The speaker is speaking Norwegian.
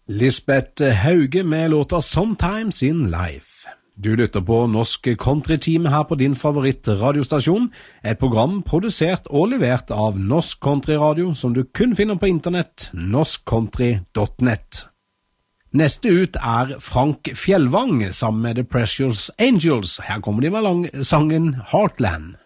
Lisbeth Hauge med låta Sometimes in Life. Du lytter på Norsk Country-time her på din favoritt-radiostasjon, et program produsert og levert av Norsk Country-radio som du kun finner på internett, norskcountry.net. Neste ut er Frank Fjellvang sammen med The Precious Angels. Her kommer de med sangen Heartland.